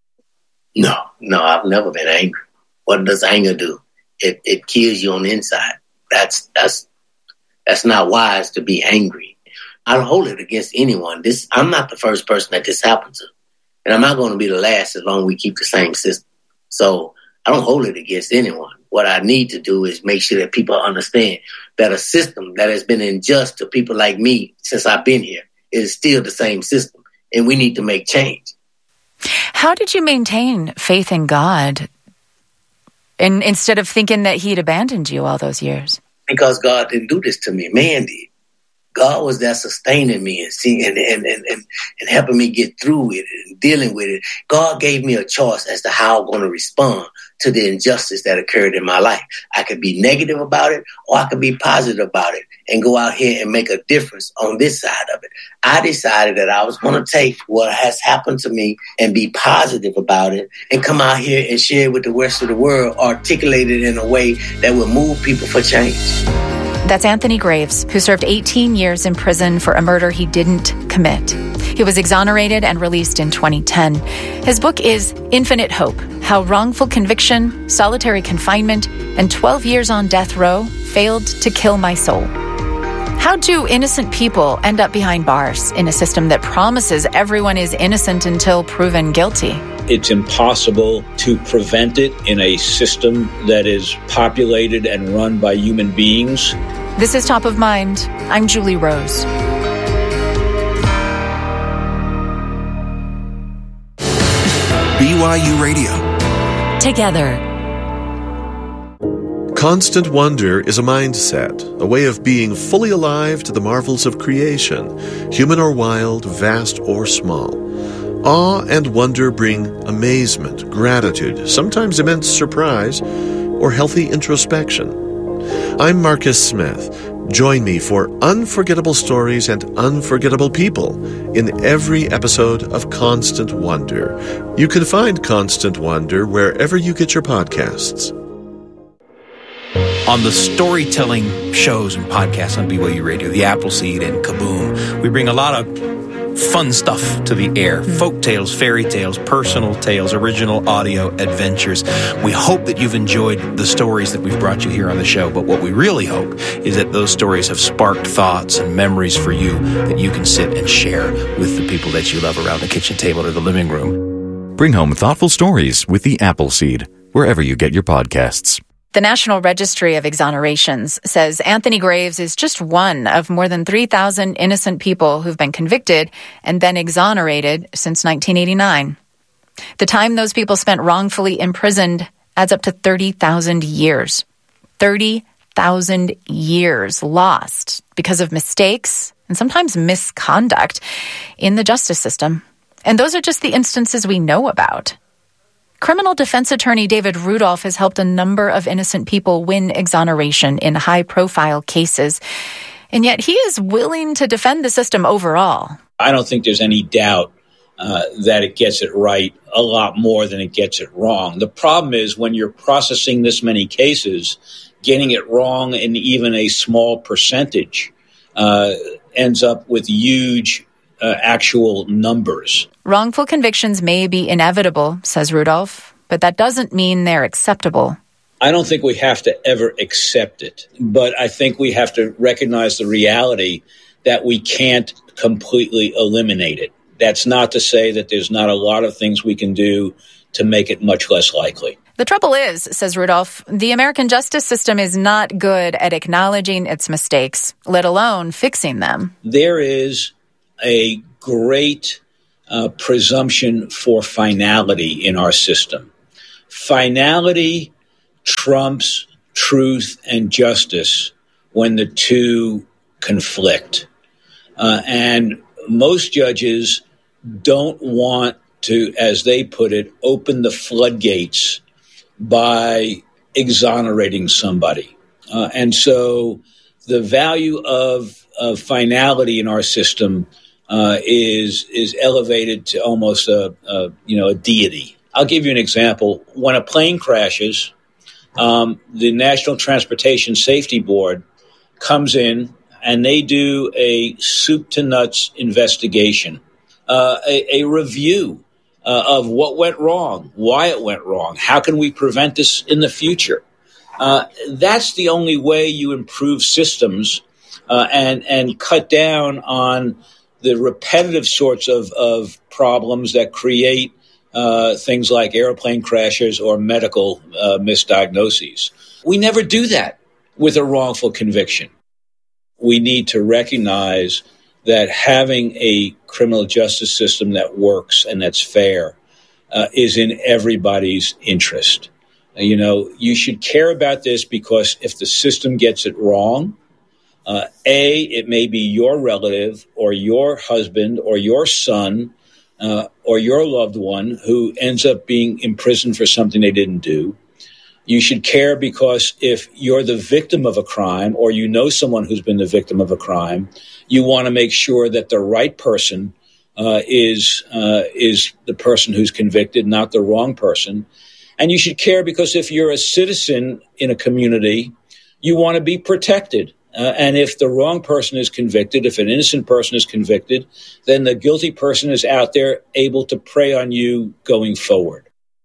No, no, I've never been angry. What does anger do? It it kills you on the inside. That's that's that's not wise to be angry. I don't hold it against anyone. This I'm not the first person that this happened to. And I'm not going to be the last as long as we keep the same system. So I don't hold it against anyone. What I need to do is make sure that people understand that a system that has been unjust to people like me since I've been here is still the same system, and we need to make change. How did you maintain faith in God and instead of thinking that he'd abandoned you all those years? Because God didn't do this to me. Man did. God was there sustaining me and seeing and, and, and, and, and helping me get through it and dealing with it. God gave me a choice as to how I'm going to respond to the injustice that occurred in my life. I could be negative about it, or I could be positive about it and go out here and make a difference on this side of it. I decided that I was going to take what has happened to me and be positive about it and come out here and share it with the rest of the world, articulate it in a way that will move people for change. That's Anthony Graves, who served eighteen years in prison for a murder he didn't commit. He was exonerated and released in twenty ten. His book is Infinite Hope: How Wrongful Conviction, Solitary Confinement, and twelve Years on Death Row Failed to Kill My Soul. How do innocent people end up behind bars in a system that promises everyone is innocent until proven guilty? It's impossible to prevent it in a system that is populated and run by human beings. This is Top of Mind. I'm Julie Rose. B Y U Radio. Together. Constant wonder is a mindset, a way of being fully alive to the marvels of creation, human or wild, vast or small. Awe and wonder bring amazement, gratitude, sometimes immense surprise, or healthy introspection. I'm Marcus Smith. Join me for unforgettable stories and unforgettable people in every episode of Constant Wonder. You can find Constant Wonder wherever you get your podcasts. On the storytelling shows and podcasts on B Y U Radio, The Appleseed and Kaboom, we bring a lot of fun stuff to the air. Folk tales, fairy tales, personal tales, original audio adventures. We hope that you've enjoyed the stories that we've brought you here on the show, but what we really hope is that those stories have sparked thoughts and memories for you that you can sit and share with the people that you love around the kitchen table or the living room. Bring home thoughtful stories with The Appleseed, wherever you get your podcasts. The National Registry of Exonerations says Anthony Graves is just one of more than three thousand innocent people who've been convicted and then exonerated since nineteen eighty-nine. The time those people spent wrongfully imprisoned adds up to thirty thousand years. thirty thousand years lost because of mistakes and sometimes misconduct in the justice system. And those are just the instances we know about. Criminal defense attorney David Rudolph has helped a number of innocent people win exoneration in high-profile cases, and yet he is willing to defend the system overall. I don't think there's any doubt uh, that it gets it right a lot more than it gets it wrong. The problem is when you're processing this many cases, getting it wrong in even a small percentage uh, ends up with huge uh, actual numbers. Wrongful convictions may be inevitable, says Rudolph, but that doesn't mean they're acceptable. I don't think we have to ever accept it, but I think we have to recognize the reality that we can't completely eliminate it. That's not to say that there's not a lot of things we can do to make it much less likely. The trouble is, says Rudolph, the American justice system is not good at acknowledging its mistakes, let alone fixing them. There is a great uh, presumption for finality in our system. Finality trumps truth and justice when the two conflict. Uh, and most judges don't want to, as they put it, open the floodgates by exonerating somebody. Uh, and so the value of, of finality in our system uh, is is elevated to almost a, a you know a deity. I'll give you an example. When a plane crashes, um, the National Transportation Safety Board comes in and they do a soup to nuts investigation, uh, a, a review Uh, of what went wrong, why it went wrong, how can we prevent this in the future. Uh, that's the only way you improve systems uh, and and cut down on the repetitive sorts of, of problems that create uh, things like airplane crashes or medical uh, misdiagnoses. We never do that with a wrongful conviction. We need to recognize that having a criminal justice system that works and that's fair uh, is in everybody's interest. Uh, you know, you should care about this because if the system gets it wrong, uh, A, it may be your relative or your husband or your son uh, or your loved one who ends up being imprisoned for something they didn't do. You should care because if you're the victim of a crime or you know someone who's been the victim of a crime, you want to make sure that the right person uh, is uh, is the person who's convicted, not the wrong person. And you should care because if you're a citizen in a community, you want to be protected. Uh, and if the wrong person is convicted, if an innocent person is convicted, then the guilty person is out there able to prey on you going forward.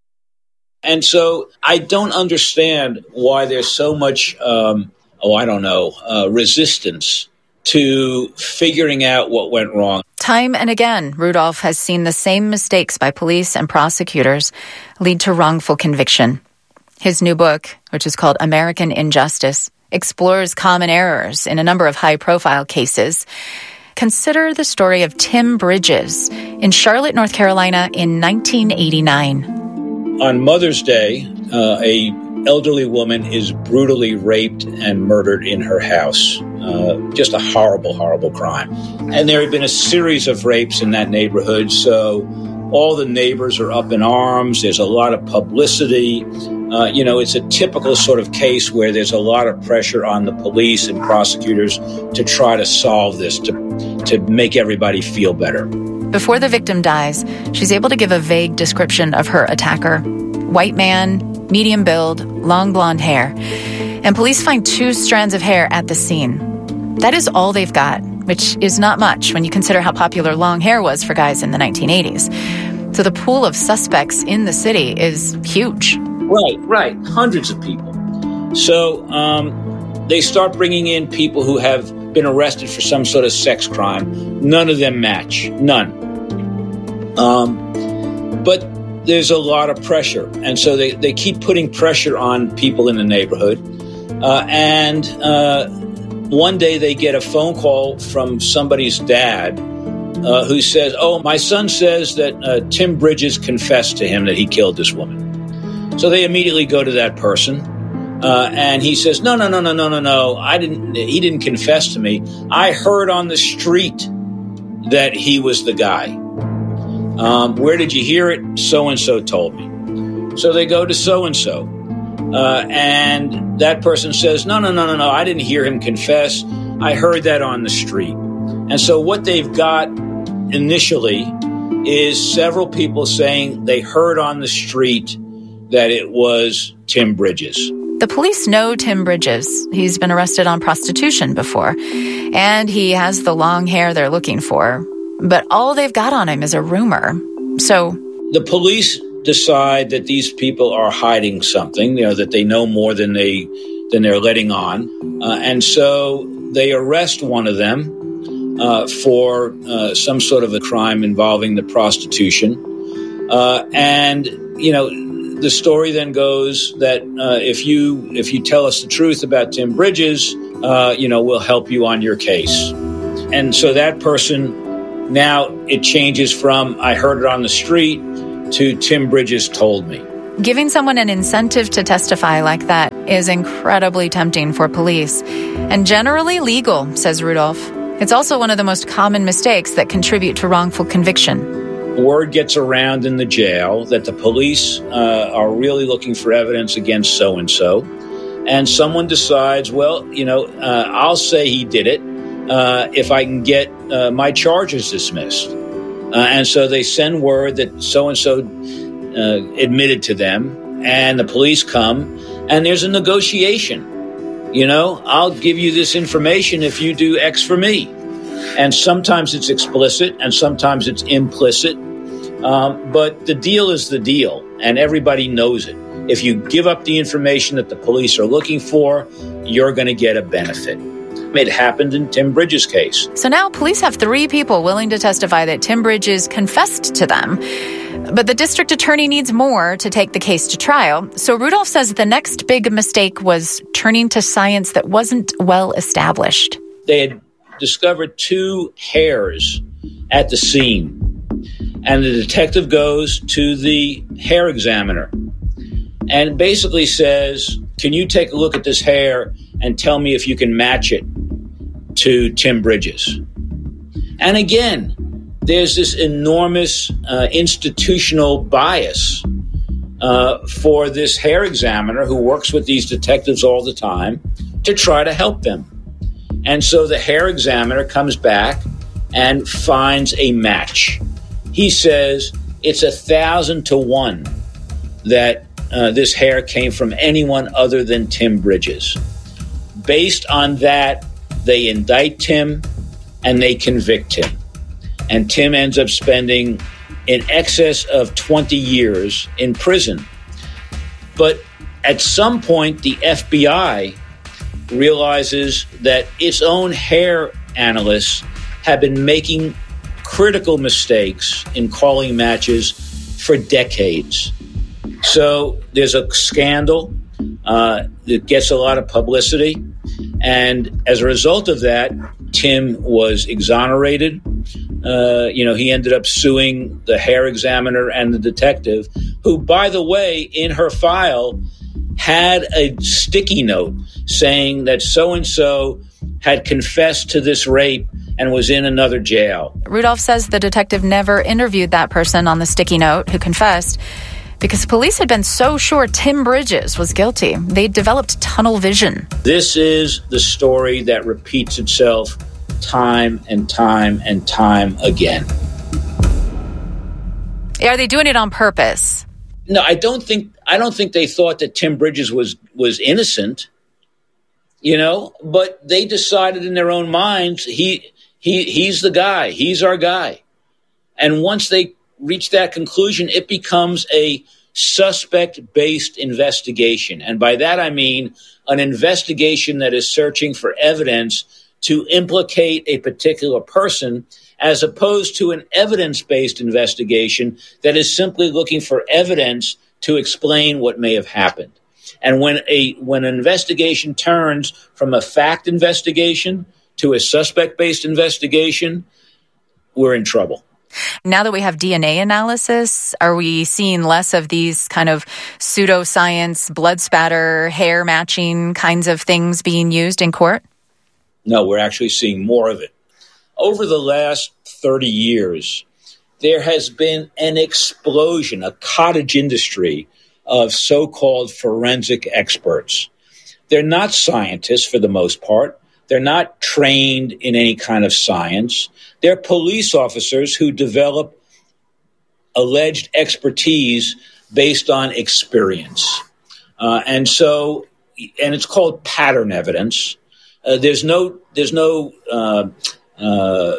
And so I don't understand why there's so much, um, oh, I don't know, uh, resistance to figuring out what went wrong. Time and again, Rudolph has seen the same mistakes by police and prosecutors lead to wrongful conviction. His new book, which is called American Injustice, explores common errors in a number of high-profile cases. Consider the story of Tim Bridges in Charlotte, North Carolina in nineteen eighty-nine. On Mother's Day, uh, a elderly woman is brutally raped and murdered in her house. Uh, just a horrible, horrible crime. And there had been a series of rapes in that neighborhood, so all the neighbors are up in arms. There's a lot of publicity. Uh, you know, it's a typical sort of case where there's a lot of pressure on the police and prosecutors to try to solve this, to, to make everybody feel better. Before the victim dies, she's able to give a vague description of her attacker. White man, medium build, long blonde hair. And police find two strands of hair at the scene. That is all they've got, which is not much when you consider how popular long hair was for guys in the nineteen eighties. So the pool of suspects in the city is huge. Right, right. Hundreds of people. So um, they start bringing in people who have been arrested for some sort of sex crime. None of them match. None. Um, but there's a lot of pressure. And so they, they keep putting pressure on people in the neighborhood. Uh, and uh, one day they get a phone call from somebody's dad uh, who says, oh, my son says that uh, Tim Bridges confessed to him that he killed this woman. So they immediately go to that person. Uh, and he says, no, no, no, no, no, no, no. I didn't, he didn't confess to me. I heard on the street that he was the guy. Um, where did you hear it? So-and-so told me. So they go to so-and-so. Uh, and that person says, no, no, no, no, no. I didn't hear him confess. I heard that on the street. And so what they've got initially is several people saying they heard on the street that it was Tim Bridges. The police know Tim Bridges. He's been arrested on prostitution before, and he has the long hair they're looking for. But all they've got on him is a rumor. So the police decide that these people are hiding something, you know, that they know more than they than they're letting on, uh, and so they arrest one of them uh, for uh, some sort of a crime involving the prostitution, uh, and you know. The story then goes that uh, if you if you tell us the truth about Tim Bridges, uh, you know, we'll help you on your case. And so that person, now it changes from I heard it on the street to Tim Bridges told me. Giving someone an incentive to testify like that is incredibly tempting for police and generally legal, says Rudolph. It's also one of the most common mistakes that contribute to wrongful conviction. Word gets around in the jail that the police uh, are really looking for evidence against so-and-so. And someone decides, well, you know, uh, I'll say he did it uh, if I can get uh, my charges dismissed. Uh, and so they send word that so-and-so uh, admitted to them, and the police come, and there's a negotiation. You know, I'll give you this information if you do X for me. And sometimes it's explicit and sometimes it's implicit. Um, but the deal is the deal, and everybody knows it. If you give up the information that the police are looking for, you're going to get a benefit. It happened in Tim Bridges' case. So now police have three people willing to testify that Tim Bridges confessed to them. But the district attorney needs more to take the case to trial. So Rudolph says the next big mistake was turning to science that wasn't well established. They had discovered two hairs at the scene. And the detective goes to the hair examiner and basically says, can you take a look at this hair and tell me if you can match it to Tim Bridges? And again, there's this enormous uh, institutional bias uh, for this hair examiner who works with these detectives all the time to try to help them. And so the hair examiner comes back and finds a match. He says it's a thousand to one that uh, this hair came from anyone other than Tim Bridges. Based on that, they indict Tim and they convict him. And Tim ends up spending in excess of twenty years in prison. But at some point, the F B I realizes that its own hair analysts have been making critical mistakes in calling matches for decades. So there's a scandal uh, that gets a lot of publicity. And as a result of that, Tim was exonerated. Uh, you know, he ended up suing the hair examiner and the detective, who, by the way, in her file had a sticky note saying that so-and-so had confessed to this rape and was in another jail. Rudolph says the detective never interviewed that person on the sticky note who confessed because police had been so sure Tim Bridges was guilty. They developed tunnel vision. This is the story that repeats itself time and time and time again. Are they doing it on purpose? No, I don't think I don't think they thought that Tim Bridges was was innocent. You know, but they decided in their own minds he he he's the guy, he's our guy. And once they reach that conclusion, it becomes a suspect-based investigation. And by that I mean an investigation that is searching for evidence to implicate a particular person, as opposed to an evidence-based investigation that is simply looking for evidence to explain what may have happened. And when a when an investigation turns from a fact investigation to a suspect-based investigation, we're in trouble. Now that we have D N A analysis, are we seeing less of these kind of pseudoscience, blood spatter, hair matching kinds of things being used in court? No, we're actually seeing more of it. Over the last thirty years, there has been an explosion, a cottage industry of so-called forensic experts. They're not scientists for the most part. They're not trained in any kind of science. They're police officers who develop alleged expertise based on experience. Uh, and so, and it's called pattern evidence. Uh, there's no there's no uh, uh,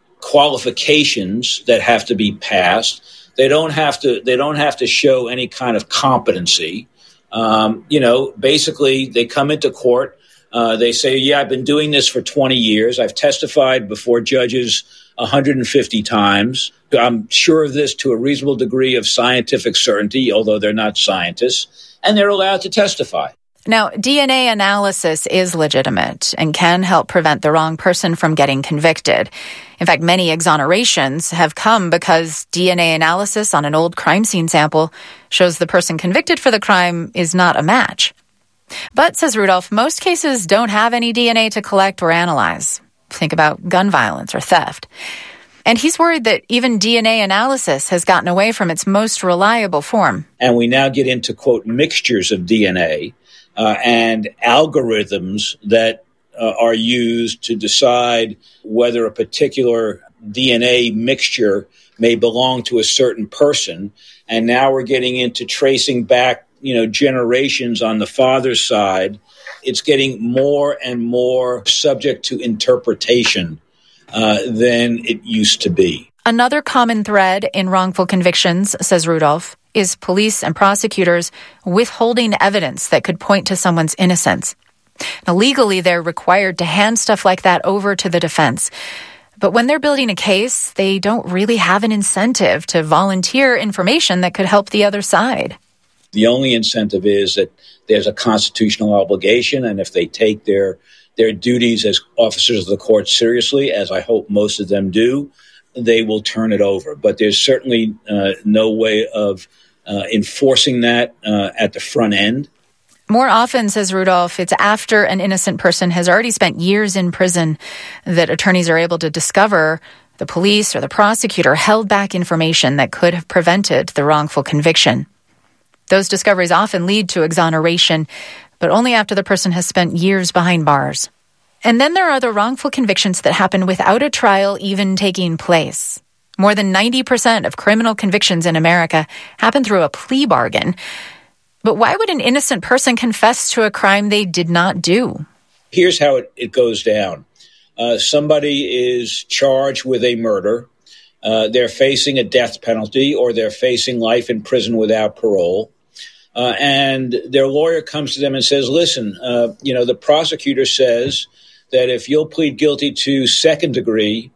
qualifications that have to be passed. They don't have to they don't have to show any kind of competency. Um, you know, basically, they come into court. Uh, they say, "Yeah, I've been doing this for twenty years. I've testified before judges one hundred fifty times. I'm sure of this to a reasonable degree of scientific certainty, although they're not scientists, and they're allowed to testify." Now, D N A analysis is legitimate and can help prevent the wrong person from getting convicted. In fact, many exonerations have come because D N A analysis on an old crime scene sample shows the person convicted for the crime is not a match. But, says Rudolph, most cases don't have any D N A to collect or analyze. Think about gun violence or theft. And he's worried that even D N A analysis has gotten away from its most reliable form. And we now get into, quote, mixtures of D N A uh, and algorithms that uh, are used to decide whether a particular D N A mixture may belong to a certain person. And now we're getting into tracing back, you know, generations on the father's side. It's getting more and more subject to interpretation uh, than it used to be. Another common thread in wrongful convictions, says Rudolph, is police and prosecutors withholding evidence that could point to someone's innocence. Now, legally, they're required to hand stuff like that over to the defense. But when they're building a case, they don't really have an incentive to volunteer information that could help the other side. The only incentive is that there's a constitutional obligation, and if they take their their duties as officers of the court seriously, as I hope most of them do, they will turn it over. But there's certainly uh, no way of uh, enforcing that uh, at the front end. More often, says Rudolph, it's after an innocent person has already spent years in prison that attorneys are able to discover the police or the prosecutor held back information that could have prevented the wrongful conviction. Those discoveries often lead to exoneration, but only after the person has spent years behind bars. And then there are the wrongful convictions that happen without a trial even taking place. More than ninety percent of criminal convictions in America happen through a plea bargain. But why would an innocent person confess to a crime they did not do? Here's how it, it goes down. Uh, somebody is charged with a murder. Uh, they're facing a death penalty or they're facing life in prison without parole. Uh, and their lawyer comes to them and says, listen, uh, you know, the prosecutor says that if you'll plead guilty to second degree,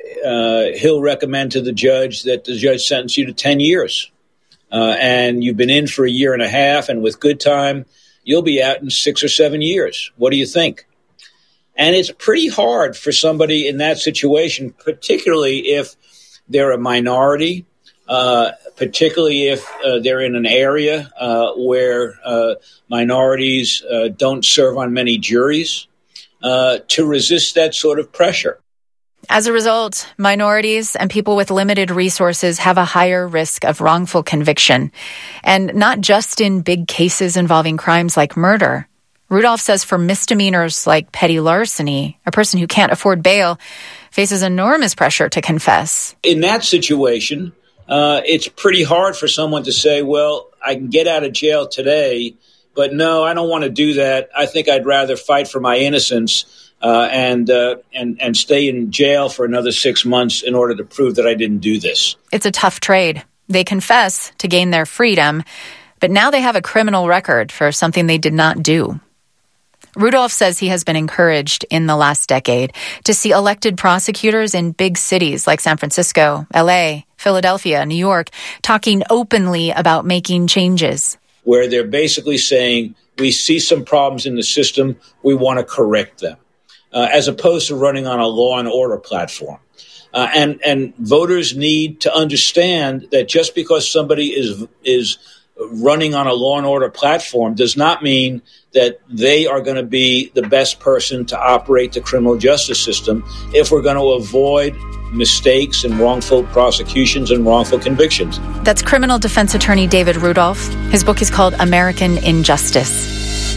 uh, he'll recommend to the judge that the judge sentence you to ten years. Uh, and you've been in for a year and a half, and with good time, you'll be out in six or seven years. What do you think? And it's pretty hard for somebody in that situation, particularly if they're a minority, uh, particularly if uh, they're in an area uh, where uh, minorities uh, don't serve on many juries, uh, to resist that sort of pressure. As a result, minorities and people with limited resources have a higher risk of wrongful conviction, and not just in big cases involving crimes like murder. Rudolph says for misdemeanors like petty larceny, a person who can't afford bail faces enormous pressure to confess. In that situation, uh, it's pretty hard for someone to say, well, I can get out of jail today, but no, I don't want to do that. I think I'd rather fight for my innocence Uh, and uh, and and stay in jail for another six months in order to prove that I didn't do this. It's a tough trade. They confess to gain their freedom, but now they have a criminal record for something they did not do. Rudolph says he has been encouraged in the last decade to see elected prosecutors in big cities like San Francisco, L A, Philadelphia, New York, talking openly about making changes. Where they're basically saying, we see some problems in the system, we want to correct them. Uh, as opposed to running on a law and order platform. Uh, and, and voters need to understand that just because somebody is is running on a law and order platform does not mean that they are going to be the best person to operate the criminal justice system if we're going to avoid mistakes and wrongful prosecutions and wrongful convictions. That's criminal defense attorney David Rudolph. His book is called American Injustice.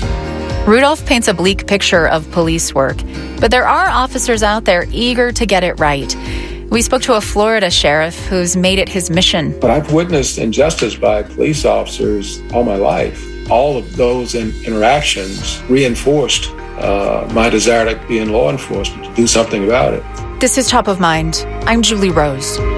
Rudolph paints a bleak picture of police work, but there are officers out there eager to get it right. We spoke to a Florida sheriff who's made it his mission. But I've witnessed injustice by police officers all my life. all of those in, interactions reinforced uh, my desire to be in law enforcement, to do something about it. This is Top of Mind. I'm Julie Rose.